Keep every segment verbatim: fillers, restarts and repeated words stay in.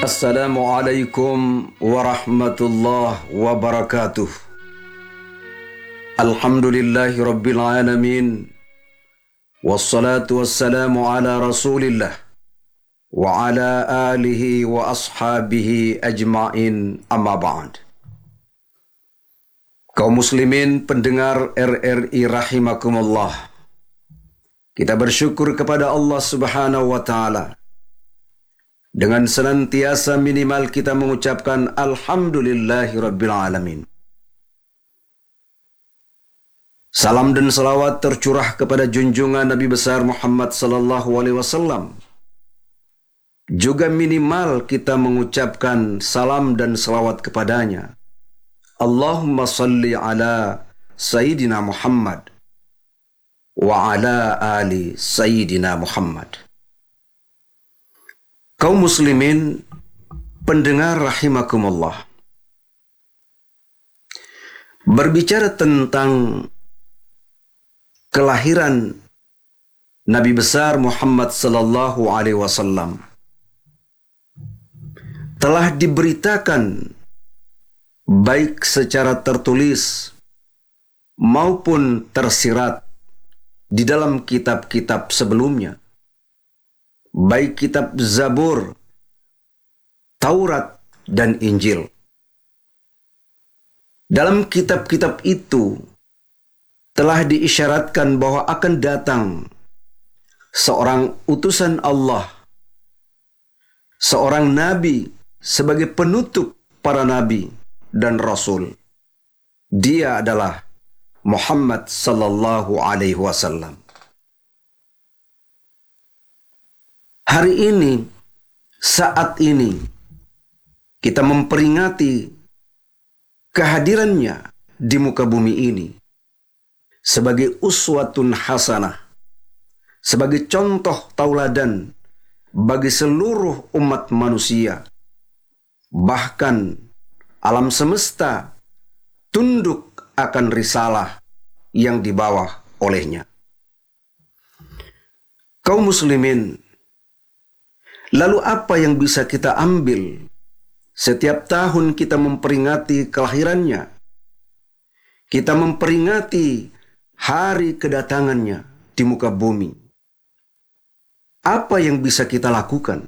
Assalamualaikum warahmatullahi wabarakatuh. Alhamdulillahi rabbil alamin. Wassalatu wassalamu ala rasulillah wa ala alihi wa ashabihi ajma'in, amma ba'd. Kaum muslimin pendengar R R I rahimakumullah, kita bersyukur kepada Allah subhanahu wa ta'ala dengan senantiasa minimal kita mengucapkan Alhamdulillahi rabbil alamin. Salam dan salawat tercurah kepada junjungan Nabi besar Muhammad sallallahu alaihi wasallam. Juga minimal kita mengucapkan salam dan salawat kepadanya. Allahumma salli ala Sayyidina Muhammad wa ala ali Sayyidina Muhammad. Kaum muslimin pendengar rahimakumullah, berbicara tentang kelahiran Nabi besar Muhammad sallallahu alaihi wasallam telah diberitakan baik secara tertulis maupun tersirat di dalam kitab-kitab sebelumnya, baik kitab Zabur, Taurat, dan Injil. Dalam kitab-kitab itu telah diisyaratkan bahwa akan datang seorang utusan Allah, seorang nabi sebagai penutup para nabi dan rasul. Dia adalah Muhammad sallallahu alaihi wasallam. Hari ini, saat ini, kita memperingati kehadirannya di muka bumi ini sebagai uswatun hasanah, sebagai contoh tauladan bagi seluruh umat manusia. Bahkan alam semesta tunduk akan risalah yang dibawa olehnya. Kaum muslimin, lalu apa yang bisa kita ambil setiap tahun kita memperingati kelahirannya? Kita memperingati hari kedatangannya di muka bumi. Apa yang bisa kita lakukan?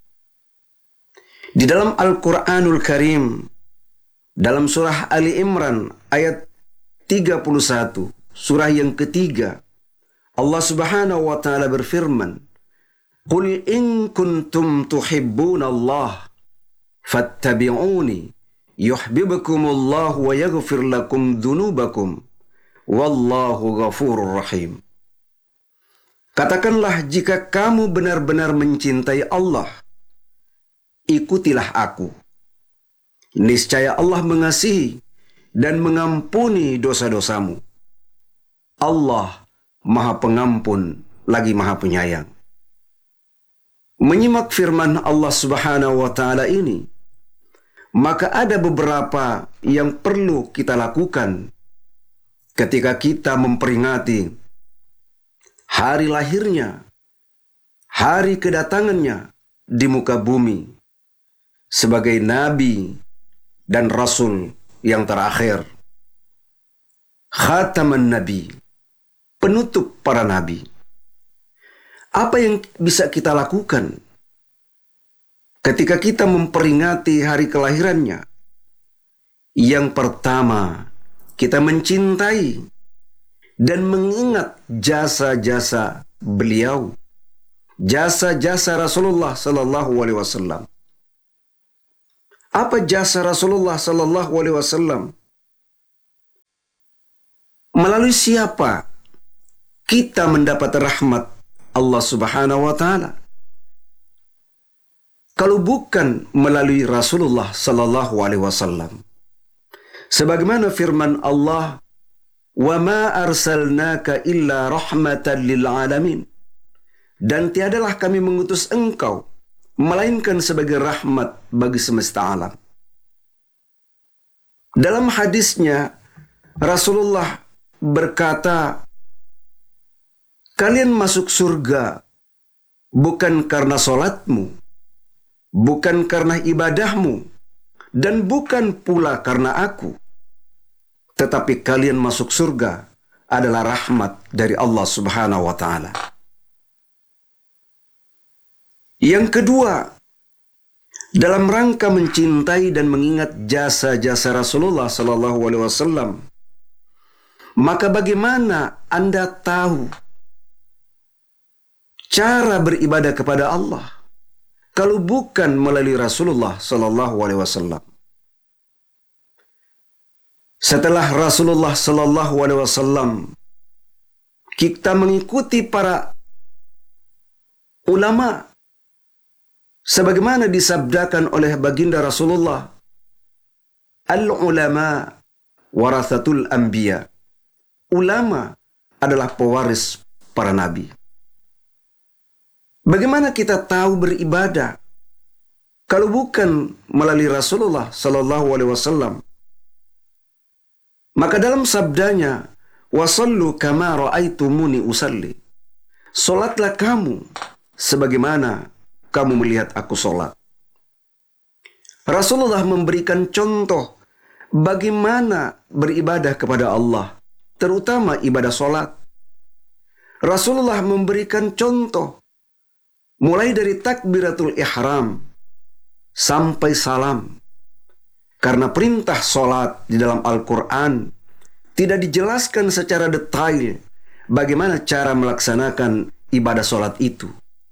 Di dalam Al-Quranul Karim, dalam surah Ali Imran ayat tiga puluh satu, surah yang ketiga, Allah subhanahu wa ta'ala berfirman, Qul in kuntum tuhibbuna Allah fattabi'uni yuhibbukumullah wa yaghfir lakum dhunubakum wallahu ghafurur rahim. Katakanlah, jika kamu benar-benar mencintai Allah, ikutilah aku. Niscaya Allah mengasihi dan mengampuni dosa-dosamu. Allah Maha Pengampun lagi Maha Penyayang. Menyimak firman Allah subhanahu wa ta'ala ini, maka ada beberapa yang perlu kita lakukan ketika kita memperingati hari lahirnya, hari kedatangannya di muka bumi sebagai nabi dan rasul yang terakhir, khataman nabi, penutup para nabi. Apa yang bisa kita lakukan ketika kita memperingati hari kelahirannya? Yang pertama, kita mencintai dan mengingat jasa-jasa beliau, jasa-jasa Rasulullah sallallahu alaihi wasallam. Apa jasa Rasulullah sallallahu alaihi wasallam? Melalui siapa kita mendapat rahmat Allah subhanahu wa ta'ala? Kalau bukan melalui Rasulullah sallallahu alaihi wasallam. Sebagaimana firman Allah, "Wa ma arsalnaka illa rahmatan lil alamin." Dan tiadalah kami mengutus engkau melainkan sebagai rahmat bagi semesta alam. Dalam hadisnya, Rasulullah berkata, kalian masuk surga bukan karena solatmu, bukan karena ibadahmu, dan bukan pula karena aku. Tetapi kalian masuk surga adalah rahmat dari Allah Subhanahu wa Ta'ala. Yang kedua, dalam rangka mencintai dan mengingat jasa-jasa Rasulullah Sallallahu Alaihi Wasallam, maka bagaimana Anda tahu cara beribadah kepada Allah kalau bukan melalui Rasulullah Sallallahu Alaihi Wasallam? Setelah Rasulullah Sallallahu Alaihi Wasallam, kita mengikuti para ulama, sebagaimana disabdakan oleh baginda Rasulullah, al-ulama warathatul anbiya. Ulama adalah pewaris para nabi. Bagaimana kita tahu beribadah kalau bukan melalui Rasulullah Sallallahu Alaihi Wasallam? Maka dalam sabdanya, wasallu kama ra'aitumuni usalli. Solatlah kamu sebagaimana kamu melihat aku solat. Rasulullah memberikan contoh bagaimana beribadah kepada Allah, terutama ibadah solat. Rasulullah memberikan contoh mulai dari takbiratul ihram sampai salam. Karena perintah solat di dalam Al-Quran tidak dijelaskan secara detail bagaimana cara melaksanakan ibadah solat itu.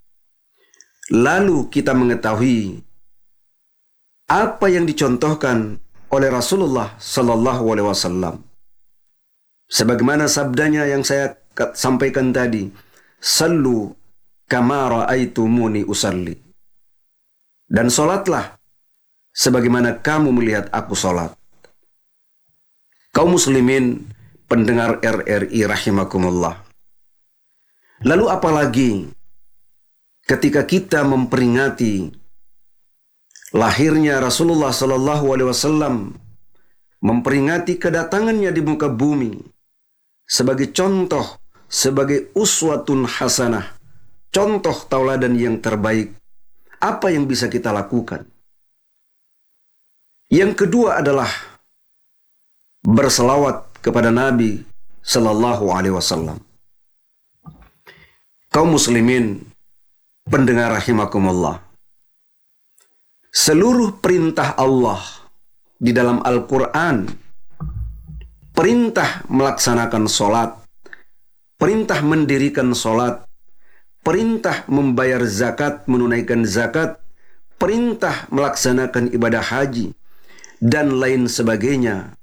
Lalu kita mengetahui apa yang dicontohkan oleh Rasulullah Sallallahu Alaihi Wasallam. Sebagaimana sabdanya yang saya sampaikan tadi, sallu kama ra'aitumuni usalli. Dan solatlah sebagaimana kamu melihat aku solat. Kaum muslimin pendengar R R I rahimakumullah. Lalu apalagi ketika kita memperingati lahirnya Rasulullah Sallallahu Alaihi Wasallam, memperingati kedatangannya di muka bumi sebagai contoh, sebagai uswatun hasanah, contoh tauladan yang terbaik. Apa yang bisa kita lakukan? Yang kedua adalah berselawat kepada Nabi Sallallahu Alaihi Wasallam. Kaum muslimin pendengar rahimakumullah, seluruh perintah Allah di dalam Al-Quran, perintah melaksanakan solat, perintah mendirikan solat, perintah membayar zakat, menunaikan zakat, perintah melaksanakan ibadah haji, dan lain sebagainya,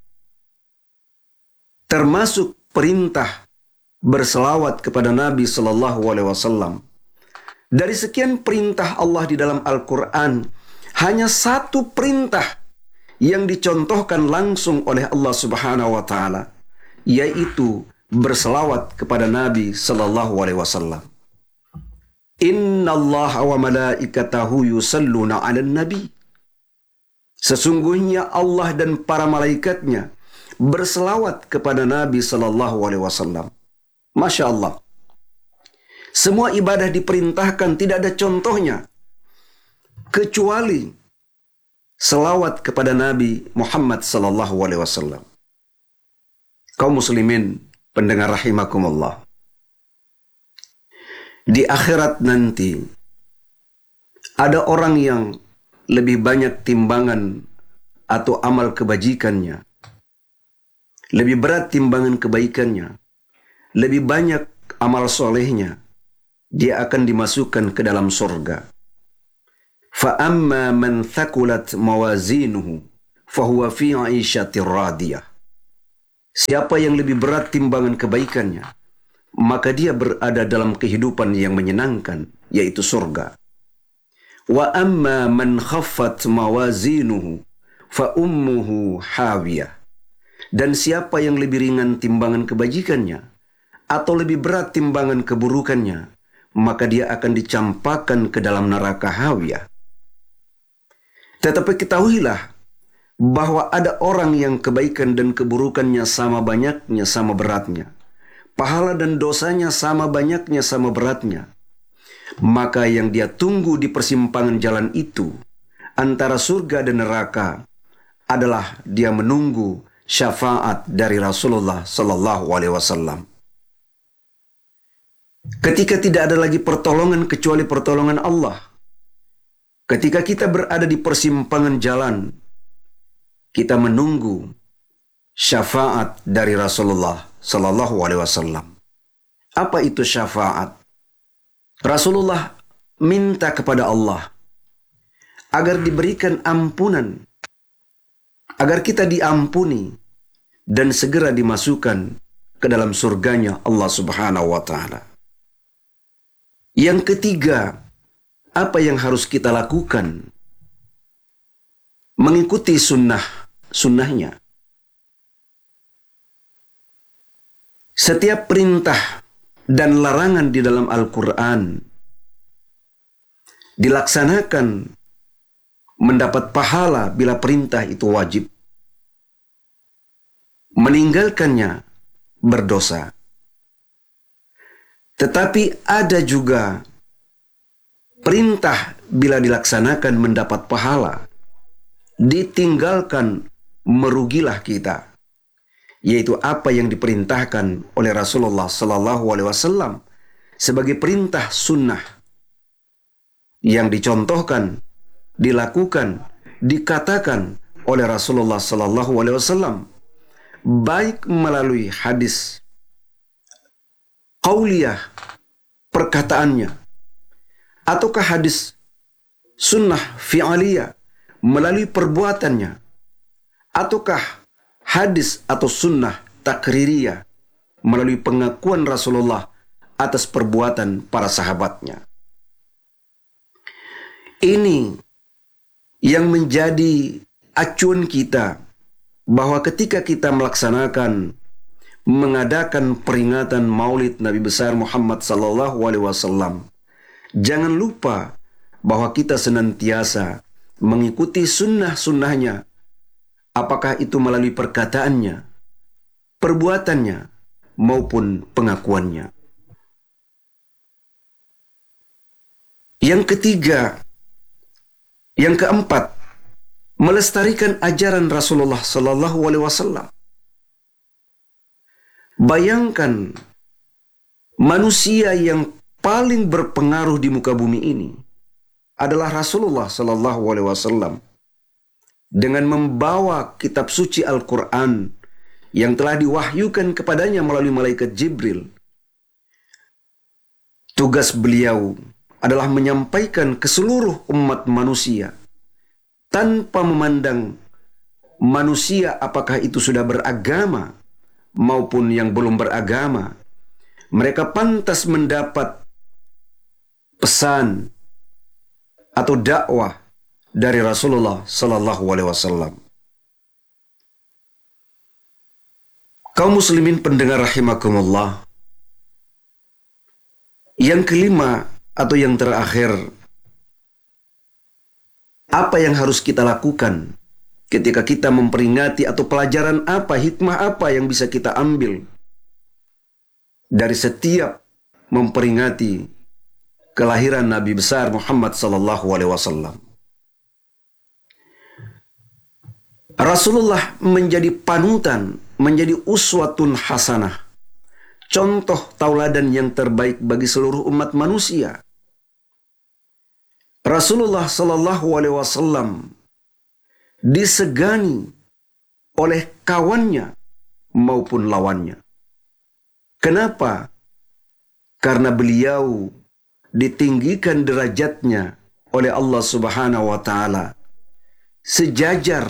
termasuk perintah berselawat kepada Nabi Sallallahu Alaihi Wasallam. Dari sekian perintah Allah di dalam Al-Quran, hanya satu perintah yang dicontohkan langsung oleh Allah Subhanahu Wa Taala, yaitu berselawat kepada Nabi Sallallahu Alaihi Wasallam. Inna Allah wa malaikatahu yusalluna 'alan nabi. Sesungguhnya Allah dan para malaikatnya berselawat kepada Nabi Sallallahu Alaihi Wasallam. Masya Allah. Semua ibadah diperintahkan, tidak ada contohnya kecuali selawat kepada Nabi Muhammad Sallallahu Alaihi Wasallam. Kaum muslimin pendengar rahimakumullah, di akhirat nanti ada orang yang lebih banyak timbangan atau amal kebajikannya, lebih berat timbangan kebaikannya, lebih banyak amal solehnya, dia akan dimasukkan ke dalam surga. Fa amma man thaqulat mawazinuhu fahuwa fi 'ishatir radiyah. Siapa yang lebih berat timbangan kebaikannya, maka dia berada dalam kehidupan yang menyenangkan, yaitu surga. Wa amma man khaffat mawazinuhu fa ummuhu hawiyah. Dan siapa yang lebih ringan timbangan kebajikannya atau lebih berat timbangan keburukannya, maka dia akan dicampakkan ke dalam neraka hawiyah. Tetapi ketahuilah bahwa ada orang yang kebaikan dan keburukannya sama banyaknya, sama beratnya. Pahala dan dosanya sama banyaknya, sama beratnya. Maka yang dia tunggu di persimpangan jalan itu antara surga dan neraka adalah dia menunggu syafaat dari Rasulullah sallallahu alaihi wasallam. Ketika tidak ada lagi pertolongan kecuali pertolongan Allah, ketika kita berada di persimpangan jalan, kita menunggu syafaat dari Rasulullah sallallahu alaihi wasallam. Apa itu syafaat? Rasulullah minta kepada Allah agar diberikan ampunan, agar kita diampuni dan segera dimasukkan ke dalam surganya Allah Subhanahu wa taala. Yang ketiga, apa yang harus kita lakukan? Mengikuti sunnah, sunnahnya. Setiap perintah dan larangan di dalam Al-Quran dilaksanakan mendapat pahala bila perintah itu wajib. Meninggalkannya berdosa. Tetapi ada juga perintah bila dilaksanakan mendapat pahala, ditinggalkan merugilah kita, yaitu apa yang diperintahkan oleh Rasulullah sallallahu alaihi wasallam sebagai perintah sunnah yang dicontohkan, dilakukan, dikatakan oleh Rasulullah sallallahu alaihi wasallam, baik melalui hadis qauliyah, perkataannya, ataukah hadis sunnah fi'aliyah, melalui perbuatannya, ataukah hadis atau sunnah takririyah, melalui pengakuan Rasulullah atas perbuatan para sahabatnya. Ini yang menjadi acuan kita, bahwa ketika kita melaksanakan, mengadakan peringatan Maulid Nabi besar Muhammad sallallahu alaihi wasallam, jangan lupa bahwa kita senantiasa mengikuti sunnah-sunnahnya, apakah itu melalui perkataannya, perbuatannya, maupun pengakuannya. Yang ketiga, yang keempat, melestarikan ajaran Rasulullah sallallahu alaihi wasallam. Bayangkan, manusia yang paling berpengaruh di muka bumi ini adalah Rasulullah sallallahu alaihi wasallam, dengan membawa kitab suci Al-Quran yang telah diwahyukan kepadanya melalui malaikat Jibril. Tugas beliau adalah menyampaikan ke seluruh umat manusia tanpa memandang manusia apakah itu sudah beragama maupun yang belum beragama. Mereka pantas mendapat pesan atau dakwah dari Rasulullah sallallahu alaihi wasallam. Kaum muslimin pendengar rahimakumullah. Yang kelima atau yang terakhir, apa yang harus kita lakukan ketika kita memperingati, atau pelajaran apa, hikmah apa yang bisa kita ambil dari setiap memperingati kelahiran Nabi besar Muhammad sallallahu alaihi wasallam. Rasulullah menjadi panutan, menjadi uswatun hasanah, contoh tauladan yang terbaik bagi seluruh umat manusia. Rasulullah sallallahu alaihi wasallam disegani oleh kawannya maupun lawannya. Kenapa? Karena beliau ditinggikan derajatnya oleh Allah Subhanahu wa taala sejajar,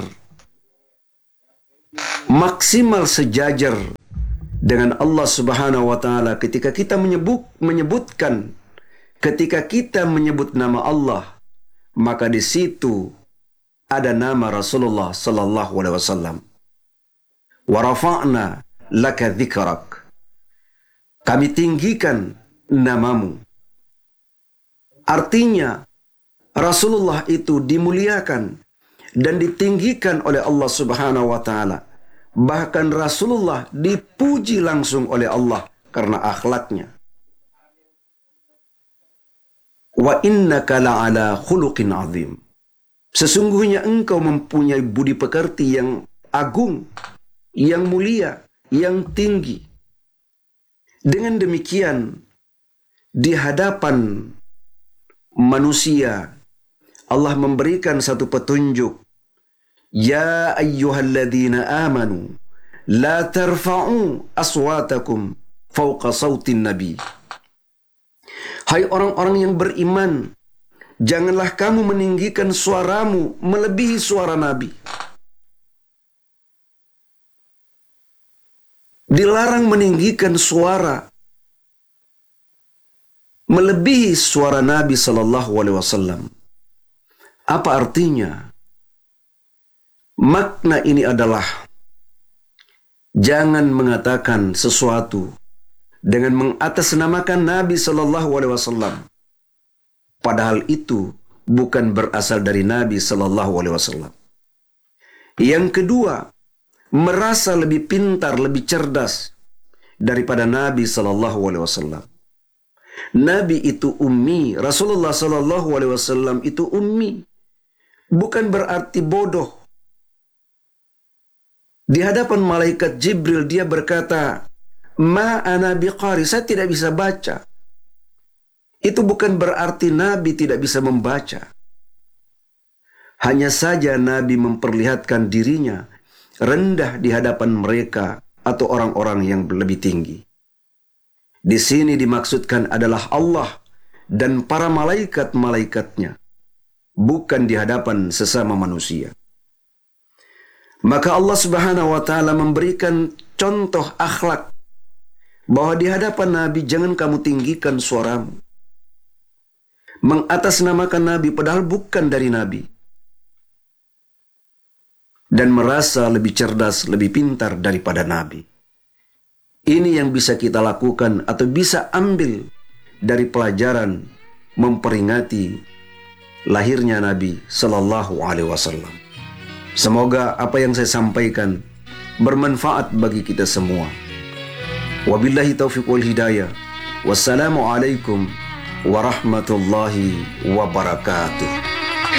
maksimal sejajar dengan Allah Subhanahu wa taala. Ketika kita menyebut menyebutkan ketika kita menyebut nama Allah, maka di situ ada nama Rasulullah sallallahu alaihi wasallam. Wa rafa'na laka dzikrak. Kami tinggikan namamu. Artinya Rasulullah itu dimuliakan dan ditinggikan oleh Allah Subhanahu wa taala. Bahkan Rasulullah dipuji langsung oleh Allah karena akhlaknya. Wa innaka la'ala khuluqin azim. Sesungguhnya engkau mempunyai budi pekerti yang agung, yang mulia, yang tinggi. Dengan demikian, di hadapan manusia, Allah memberikan satu petunjuk. Ya ayyuhalladzina amanu, la tarfa'u aswatakum fawqa sautin nabi. Hai orang-orang yang beriman, janganlah kamu meninggikan suaramu melebihi suara Nabi. Dilarang meninggikan suara melebihi suara Nabi sallallahu alaihi wasallam. Apa artinya? Makna ini adalah jangan mengatakan sesuatu dengan mengatasnamakan Nabi sallallahu alaihi wasallam, padahal itu bukan berasal dari Nabi sallallahu alaihi wasallam. Yang kedua, merasa lebih pintar, lebih cerdas daripada Nabi sallallahu alaihi wasallam. Nabi itu ummi, Rasulullah sallallahu alaihi wasallam itu ummi. Bukan berarti bodoh. Di hadapan malaikat Jibril dia berkata, "Ma ana biqari," saya tidak bisa baca. Itu bukan berarti Nabi tidak bisa membaca. Hanya saja Nabi memperlihatkan dirinya rendah di hadapan mereka atau orang-orang yang lebih tinggi. Di sini dimaksudkan adalah Allah dan para malaikat-malaikatnya, bukan di hadapan sesama manusia. Maka Allah Subhanahu wa taala memberikan contoh akhlak bahwa di hadapan Nabi jangan kamu tinggikan suaramu, mengatasnamakan Nabi padahal bukan dari Nabi, dan merasa lebih cerdas, lebih pintar daripada Nabi. Ini yang bisa kita lakukan atau bisa ambil dari pelajaran memperingati lahirnya Nabi sallallahu alaihi wasallam. Semoga apa yang saya sampaikan bermanfaat bagi kita semua. Wabillahi taufiq wal hidayah. Wassalamualaikum warahmatullahi wabarakatuh.